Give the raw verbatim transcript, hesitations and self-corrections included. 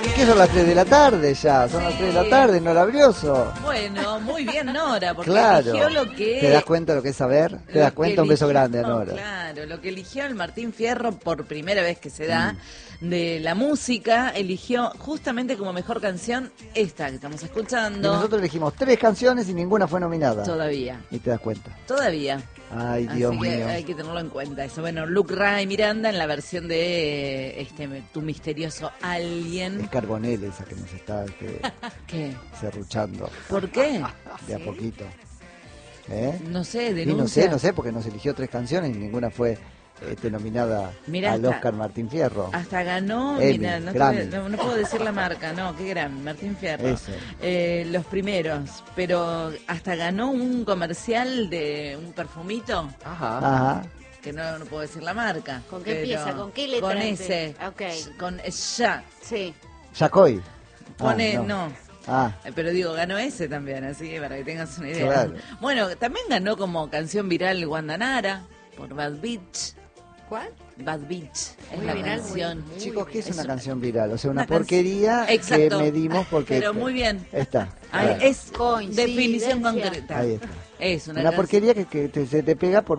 ¿Qué son las tres de la tarde ya? Son Sí. las tres de la tarde, Nora Brioso. Bueno, muy bien Nora, porque Claro. eligió lo que... ¿Te das cuenta de lo que es saber? ¿Te das lo cuenta? que Un beso eligió, grande a Nora. Claro, lo que eligió el Martín Fierro por primera vez que se da de la música, eligió justamente como mejor canción esta que estamos Y escuchando. nosotros elegimos tres canciones y ninguna fue nominada. Todavía, Y te das cuenta. todavía. Ay, Así Dios que mío. hay que tenerlo en cuenta eso. Bueno, Luke Ray Miranda en la versión de eh, este Tu misterioso Es alien. Carbonell esa que nos está este, ¿Qué? serruchando ¿Por qué? de a poquito. ¿Eh? No sé, Y denuncia. no sé, no sé, porque nos eligió tres canciones y ninguna fue este, nominada Mirá, al hasta- Oscar Martín Fierro. Hasta ganó, Emmy, mira, no, te Grammy. voy- no, no puedo decir la marca, no, qué Grammy, Martín Fierro. Eso. Eh, los primeros, pero hasta ganó un comercial de un perfumito, Ajá. Ajá. que no, no puedo decir la marca. ¿Con qué pero empieza? ¿Con qué letra Con empieza? ese, Ok. con ya, Sí. Yacoy. pone, Ah, no. Ah, Eh, Pero digo, ganó ese también, así que para que tengas una idea. Claro. Bueno, también ganó como canción viral Guandanara por Bad Beach. ¿Cuál? Bad Beach es Muy la viral, muy- canción. muy chicos, ¿qué es, Es una una- canción viral? O sea, una, una can- porquería Exacto. que medimos porque... Pero muy bien. Está. Ay, claro. es Coincidencia. definición concreta. Ahí está. Es una, Una canción- porquería que, que te- se te pega por